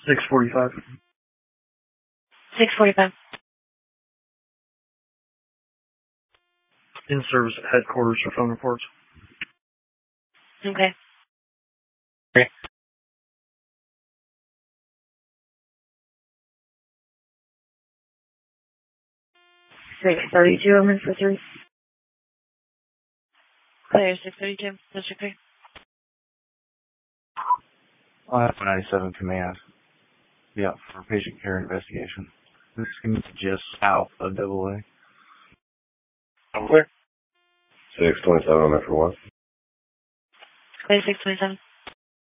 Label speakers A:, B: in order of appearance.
A: 6:45.
B: 6:45.
A: In service at headquarters for phone reports.
B: Okay. 6:32, I'm in for 3. Clear, 6:32. District 3.
C: F-97 command. Yeah, for patient care investigation. This is just south of AA.
D: I'm clear. 6:27, I'm in for 1.
B: Clear, 6:27.